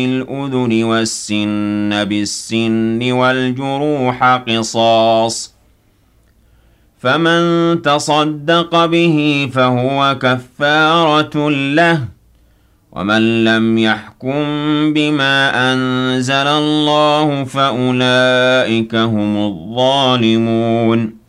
الأذن والسن بالسن والجروح قصاص، فمن تصدق به فهو كفارة له، ومن لم يحكم بما أنزل الله فأولئك هم الظالمون.